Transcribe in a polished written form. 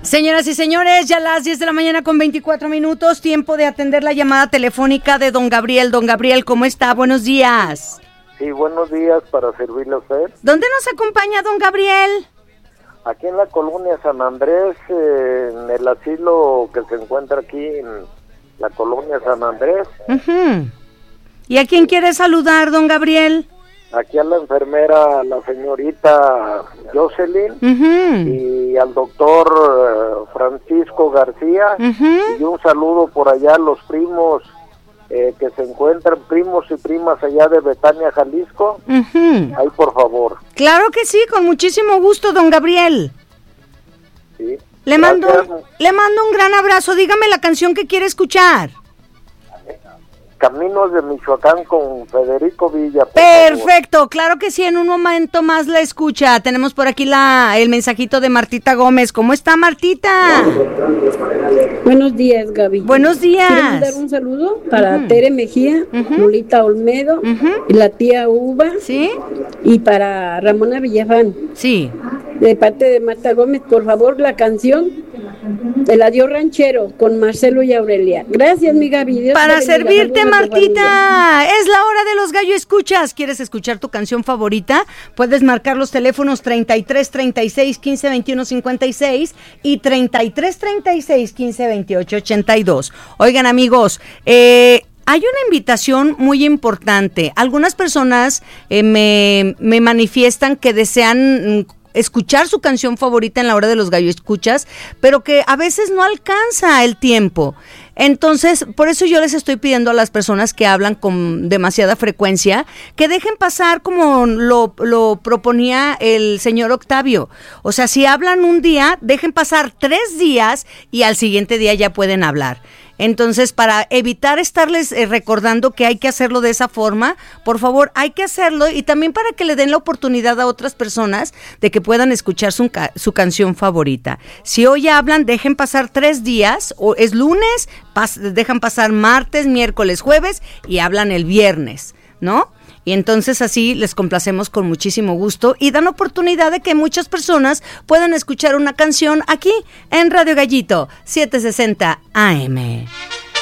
Señoras y señores, ya las 10 de la mañana con 24 minutos, tiempo de atender la llamada telefónica de don Gabriel. Don Gabriel, ¿cómo está? Buenos días. Sí, buenos días, para servirle a usted. ¿Dónde nos acompaña don Gabriel? Aquí en la colonia San Andrés, en el asilo que se encuentra aquí en la colonia San Andrés. Uh-huh. ¿Y a quién quiere saludar, don Gabriel? Aquí a la enfermera, la señorita Jocelyn, Uh-huh. y al doctor Francisco García, Uh-huh. y un saludo por allá a los primos que se encuentran, primos y primas allá de Betania, Jalisco. Uh-huh. Ahí, por favor. Claro que sí, con muchísimo gusto, don Gabriel. Sí. Le mando Gracias. un gran abrazo. Dígame la canción que quiere escuchar. Caminos de Michoacán con Federico Villa. Por favor. Perfecto, claro que sí, en un momento más la escucha. Tenemos por aquí el mensajito de Martita Gómez. ¿Cómo está, Martita? Buenos días, Gaby. Buenos días. Quiero mandar un saludo para Tere Mejía, Lolita Olmedo, y la tía Uva, ¿Sí? y para Ramona Villafán. Sí. De parte de Marta Gómez, por favor, la canción El Adiós Ranchero con Marcelo y Aurelia. Gracias, mi Gaby. Dios Para te bendiga. servirte, Saludos a tu familia. Martita. Es la hora de los gallo escuchas. ¿Quieres escuchar tu canción favorita? Puedes marcar los teléfonos 33 36 15 21 56 y 33 36 15 28 82. Oigan, amigos, hay una invitación muy importante. Algunas personas me manifiestan que desean escuchar su canción favorita en la hora de los gallo escuchas, pero que a veces no alcanza el tiempo. Entonces, por eso yo les estoy pidiendo a las personas que hablan con demasiada frecuencia que dejen pasar como lo proponía el señor Octavio. O sea, si hablan un día, dejen pasar 3 días y al siguiente día ya pueden hablar. Entonces, para evitar estarles recordando que hay que hacerlo de esa forma, por favor, hay que hacerlo, y también para que le den la oportunidad a otras personas de que puedan escuchar su canción favorita. Si hoy hablan, dejen pasar 3 días, o es lunes, dejan pasar martes, miércoles, jueves, y hablan el viernes, ¿no? Y entonces así les complacemos con muchísimo gusto y dan oportunidad de que muchas personas puedan escuchar una canción aquí en Radio Gallito 760 AM.